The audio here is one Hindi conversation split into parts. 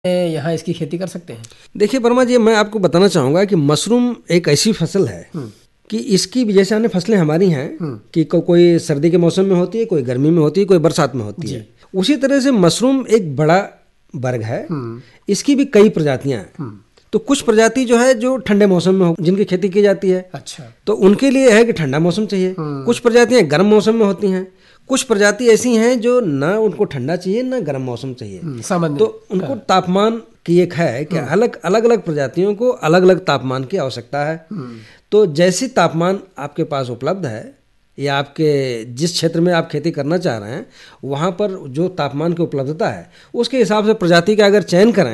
यहाँ इसकी खेती कर सकते हैं? देखिए वर्मा जी, मैं आपको बताना चाहूँगा कि मशरूम एक ऐसी फसल है कि इसकी भी जैसे अन्य फसलें हमारी हैं कि कोई सर्दी के मौसम में होती है, कोई गर्मी में होती है, कोई बरसात में होती है, उसी तरह से मशरूम एक बड़ा वर्ग है। इसकी भी कई प्रजातियां हैं। तो कुछ प्रजाति जो है जो ठंडे मौसम में जिनकी खेती की जाती है, अच्छा, तो उनके लिए है कि ठंडा मौसम चाहिए। कुछ प्रजातियां गर्म मौसम में होती हैं। कुछ प्रजाति ऐसी हैं जो ना उनको ठंडा चाहिए ना गर्म मौसम चाहिए। सामान्य तो उनको तापमान की एक है कि अलग अलग प्रजातियों को अलग अलग तापमान की आवश्यकता है। तो जैसी तापमान आपके पास उपलब्ध है या आपके जिस क्षेत्र में आप खेती करना चाह रहे हैं वहाँ पर जो तापमान की उपलब्धता है उसके हिसाब से प्रजाति का अगर चयन करें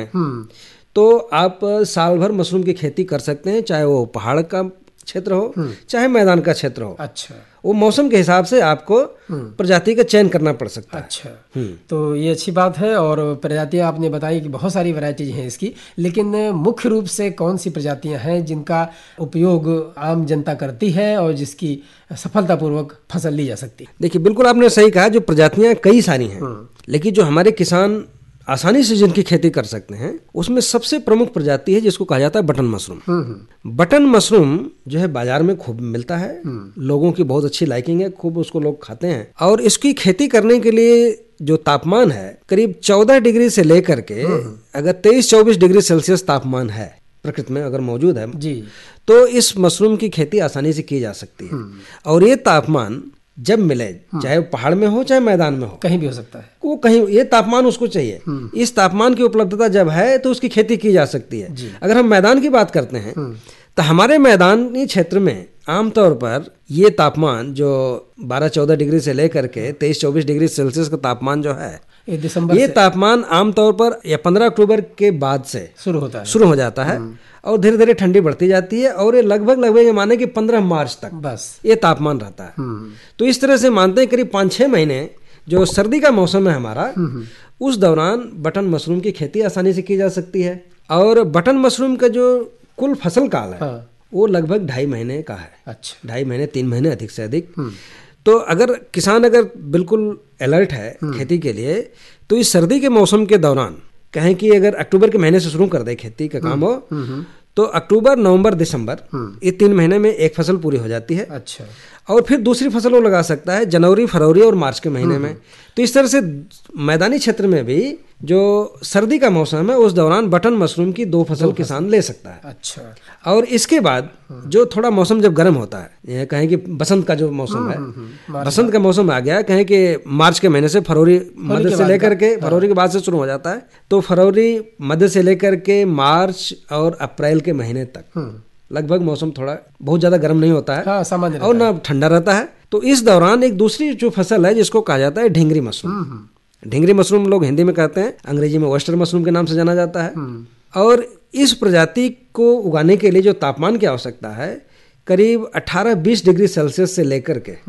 तो आप साल भर मशरूम की खेती कर सकते हैं, चाहे वो पहाड़ का क्षेत्र हो चाहे मैदान का क्षेत्र हो। अच्छा, वो मौसम के हिसाब से आपको प्रजाति का चयन करना पड़ सकता है। अच्छा, तो ये अच्छी बात है। और प्रजातियां आपने बताई कि बहुत सारी वैरायटीज हैं इसकी, लेकिन मुख्य रूप से कौन सी प्रजातियां हैं जिनका उपयोग आम जनता करती है और जिसकी सफलतापूर्वक फसल ली जा सकती है? देखिए बिल्कुल आपने सही कहा, जो प्रजातियां कई सारी हैं, लेकिन जो हमारे किसान आसानी से जिनकी खेती कर सकते हैं उसमें सबसे प्रमुख प्रजाति है जिसको कहा जाता है बटन मशरूम। बटन मशरूम जो है बाजार में खूब मिलता है, लोगों की बहुत अच्छी लाइकिंग है, खूब उसको लोग खाते हैं। और इसकी खेती करने के लिए जो तापमान है करीब 14 डिग्री से लेकर के अगर 23-24 डिग्री सेल्सियस तापमान है प्रकृति में अगर मौजूद है जी, तो इस मशरूम की खेती आसानी से की जा सकती है। और ये तापमान जब मिले, चाहे वो पहाड़ में हो चाहे मैदान में हो, कहीं भी हो सकता है, वो कहीं ये तापमान उसको चाहिए। इस तापमान की उपलब्धता जब है तो उसकी खेती की जा सकती है। अगर हम मैदान की बात करते हैं तो हमारे मैदानी क्षेत्र में आमतौर पर ये तापमान जो 12-14 डिग्री से लेकर के 23-24 डिग्री सेल्सियस का तापमान जो है दिसंबर ये तापमान आमतौर पर या 15 अक्टूबर के बाद से शुरू हो जाता है और धीरे धीरे ठंडी बढ़ती जाती है और ये लगभग ये माने कि 15 मार्च तक बस ये तापमान रहता है। तो इस तरह से मानते हैं करीब 5-6 महीने जो सर्दी का मौसम है हमारा, उस दौरान बटन मशरूम की खेती आसानी से की जा सकती है। और बटन मशरूम का जो कुल फसल काल है वो लगभग 2.5 महीने का है। अच्छा, 2.5 महीने 3 महीने अधिक से अधिक। तो अगर किसान अगर बिल्कुल अलर्ट है खेती के लिए तो इस सर्दी के मौसम के दौरान कहें कि अगर अक्टूबर के महीने से शुरू कर दे खेती का काम हो तो अक्टूबर, नवंबर, दिसंबर ये 3 महीने में एक फसल पूरी हो जाती है। अच्छा, और फिर दूसरी फसल वो लगा सकता है जनवरी, फरवरी और मार्च के महीने में। तो इस तरह से मैदानी क्षेत्र में भी जो सर्दी का मौसम है उस दौरान बटन मशरूम की 2 फसल किसान ले सकता है। अच्छा, और इसके बाद जो थोड़ा मौसम जब गर्म होता है, ये कहें कि बसंत का जो मौसम है, बसंत का मौसम आ गया, कहें कि मार्च के महीने से फरवरी मध्य से लेकर के फरवरी के बाद से शुरू हो जाता है। तो फरवरी मध्य से लेकर के मार्च और अप्रैल के महीने तक लगभग मौसम थोड़ा बहुत ज्यादा गर्म नहीं होता है, हाँ, सामान्य और ना ठंडा रहता है। तो इस दौरान एक दूसरी जो फसल है जिसको कहा जाता है ढींगरी मशरूम। ढींगरी मशरूम लोग हिंदी में कहते हैं, अंग्रेजी में ऑयस्टर मशरूम के नाम से जाना जाता है। और इस प्रजाति को उगाने के लिए जो तापमान की आवश्यकता है करीब 18-20 डिग्री सेल्सियस से लेकर के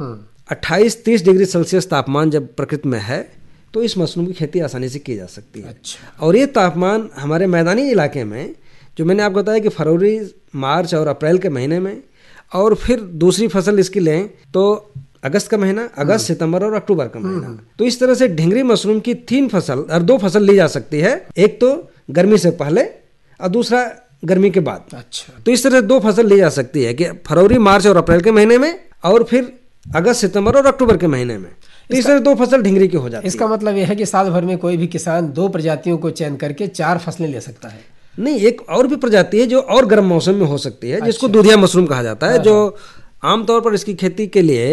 28-30 डिग्री सेल्सियस तापमान जब प्रकृति में है तो इस मशरूम की खेती आसानी से की जा सकती है। अच्छा, और ये तापमान हमारे मैदानी इलाके में जो मैंने आपको बताया कि फरवरी, मार्च और अप्रैल के महीने में, और फिर दूसरी फसल इसकी लें तो अगस्त का महीना, अगस्त, सितंबर और अक्टूबर का महीना। तो इस तरह से ढींगरी मशरूम की 2 फसल ली जा सकती है, एक तो गर्मी से पहले और दूसरा गर्मी के बाद। अच्छा, तो इस तरह से 2 फसल ली जा सकती है कि फरवरी, मार्च और अप्रैल के महीने में और फिर अगस्त, सितंबर और अक्टूबर के महीने में। तो इस तरह 2 फसल ढींगरी की हो जाती है। इसका मतलब यह है कि साल भर में कोई भी किसान 2 प्रजातियों को चयन करके 4 फसलें ले सकता है। नहीं, एक और भी प्रजाति है जो और गर्म मौसम में हो सकती है, जिसको दूधिया मशरूम कहा जाता है, जो आमतौर पर इसकी खेती के लिए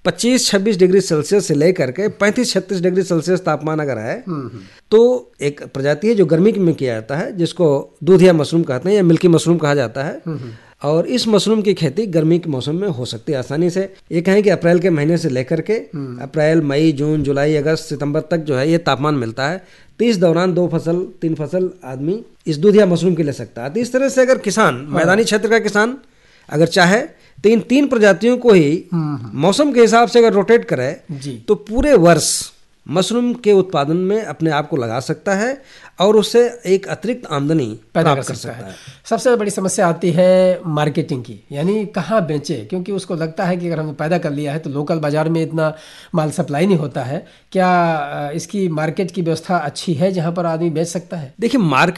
25-26 डिग्री सेल्सियस से लेकर के 35-36 डिग्री सेल्सियस तापमान अगर है तो एक प्रजाति है जो गर्मी में किया जाता है, जिसको दूधिया मशरूम कहते हैं या मिल्की मशरूम कहा जाता है। और इस मशरूम की खेती गर्मी के मौसम में हो सकती है आसानी से। ये कहें कि अप्रैल के महीने से लेकर के अप्रैल, मई, जून, जुलाई, अगस्त, सितंबर तक जो है ये तापमान मिलता है। तो इस दौरान 2 फसल 3 फसल आदमी इस दूधिया मशरूम की ले सकता है। तो इस तरह से अगर किसान मैदानी क्षेत्र का किसान अगर चाहे तो इन 3 प्रजातियों को ही मौसम के हिसाब से अगर रोटेट करे तो पूरे वर्ष मशरूम के उत्पादन में अपने आप को लगा सकता है और उससे एक अतिरिक्त आमदनी पैदा प्राप्त कर सकता है। सबसे बड़ी समस्या आती है मार्केटिंग की, यानी कहाँ बेचे, क्योंकि उसको लगता है कि अगर हमने पैदा कर लिया है तो लोकल बाजार में इतना माल सप्लाई नहीं होता है। क्या इसकी मार्केट की व्यवस्था अच्छी है जहाँ पर आदमी बेच सकता है? देखिए, मार्केट